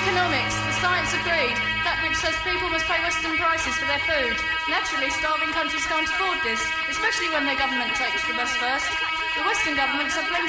economics, the science of greed, that which says people must pay Western prices for their food. Naturally, starving countries can't afford this, especially when their government takes the best first. The Western governments have plenty